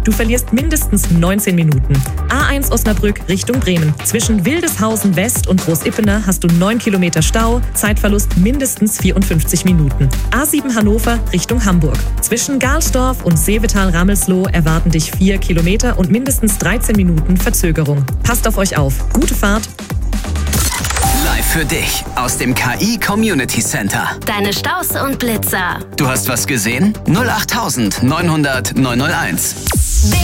Du verlierst mindestens 19 Minuten. A1 Osnabrück Richtung Bremen. Zwischen Wildeshausen West und Großippener hast du 9 Kilometer Stau, Zeitverlust mindestens 54 Minuten. A7 Hannover Richtung Hamburg. Zwischen Gahlsdorf und Seevetal-Ramelsloh erwarten dich 4 Kilometer und mindestens 13 Minuten Verzögerung. Passt auf euch auf. Gute Fahrt. Live für dich aus dem KI Community Center. Deine Staus und Blitzer. Du hast was gesehen? 08900 901.